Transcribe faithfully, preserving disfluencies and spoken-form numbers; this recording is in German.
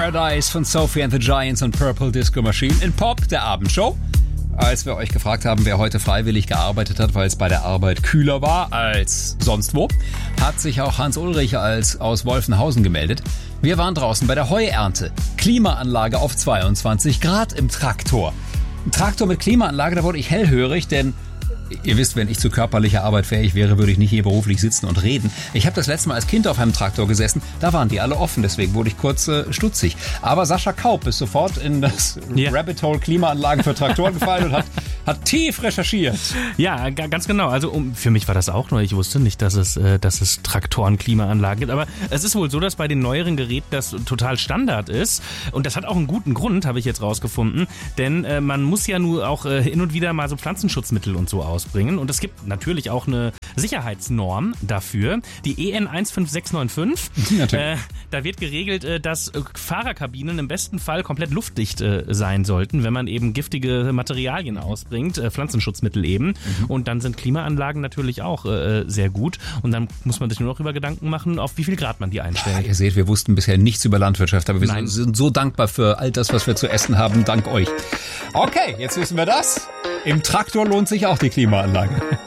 Paradise von Sophie and the Giants und Purple Disco Machine in Pop, der Abendshow. Als wir euch gefragt haben, wer heute freiwillig gearbeitet hat, weil es bei der Arbeit kühler war als sonst wo, hat sich auch Hans Ulrich als aus Wolfenhausen gemeldet. Wir waren draußen bei der Heuernte. Klimaanlage auf zweiundzwanzig Grad im Traktor. Ein Traktor mit Klimaanlage, da wurde ich hellhörig, denn ihr wisst, wenn ich zu körperlicher Arbeit fähig wäre, würde ich nicht hier beruflich sitzen und reden. Ich habe das letzte Mal als Kind auf einem Traktor gesessen, da waren die alle offen, deswegen wurde ich kurz äh, stutzig. Aber Sascha Kaup ist sofort in das ja. Rabbit Hole Klimaanlagen für Traktoren gefallen und hat, hat tief recherchiert. Ja, g- ganz genau. Also um, für mich war das auch neu. Ich wusste nicht, dass es, äh, dass es Traktoren-Klimaanlagen gibt. Aber es ist wohl so, dass bei den neueren Geräten das total Standard ist. Und das hat auch einen guten Grund, habe ich jetzt rausgefunden. Denn äh, man muss ja nur auch äh, hin und wieder mal so Pflanzenschutzmittel und so ausbringen. Und es gibt natürlich auch eine Sicherheitsnorm dafür, die E N eins fünf sechs neun fünf. Äh, da wird geregelt, äh, dass äh, Fahrerkabinen im besten Fall komplett luftdicht äh, sein sollten, wenn man eben giftige Materialien ausbringt, äh, Pflanzenschutzmittel eben. Mhm. Und dann sind Klimaanlagen natürlich auch äh, sehr gut. Und dann muss man sich nur noch über Gedanken machen, auf wie viel Grad man die einstellt. Ja, ihr seht, wir wussten bisher nichts über Landwirtschaft, aber wir Nein. sind so dankbar für all das, was wir zu essen haben, dank euch. Okay, jetzt wissen wir das. Im Traktor lohnt sich auch die Klimaanlage.